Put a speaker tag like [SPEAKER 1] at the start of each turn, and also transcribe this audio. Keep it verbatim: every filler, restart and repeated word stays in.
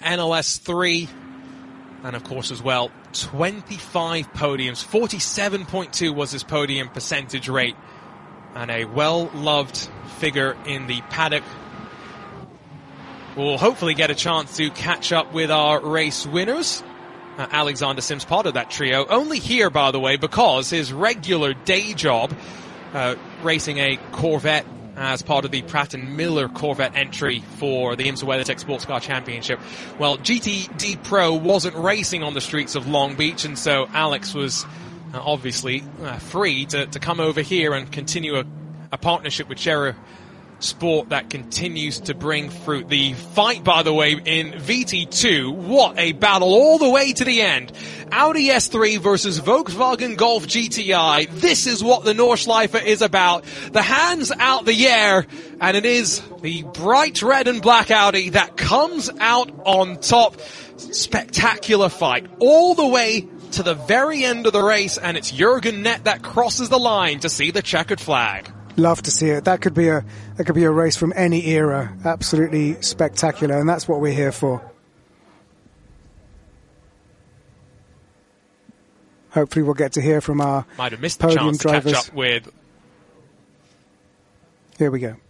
[SPEAKER 1] N L S three. And of course as well, twenty-five podiums. forty-seven point two was his podium percentage rate. And a well-loved figure in the paddock. We'll hopefully get a chance to catch up with our race winners. Uh, Alexander Sims, part of that trio. Only here, by the way, because his regular day job, uh, racing a Corvette as part of the Pratt and Miller Corvette entry for the IMSA WeatherTech Sports Car Championship. Well, G T D Pro wasn't racing on the streets of Long Beach, and so Alex was uh, obviously uh, free to, to come over here and continue a, a partnership with Shera Sport that continues to bring fruit. The fight, by the way, in V T two, what a battle all the way to the end. Audi S three versus Volkswagen Golf G T I. This is what the Nordschleife is about. The hands out the air, and it is the bright red and black Audi that comes out on top. Spectacular fight all the way to the very end of the race, and it's Jürgen Nett that crosses the line to see the checkered flag.
[SPEAKER 2] Love to see it. That could be a that could be a race from any era. Absolutely spectacular, and that's what we're here for. Hopefully we'll get to hear from our
[SPEAKER 1] Might have missed the
[SPEAKER 2] podium
[SPEAKER 1] chance
[SPEAKER 2] drivers.
[SPEAKER 1] to catch up with.
[SPEAKER 2] Here we go.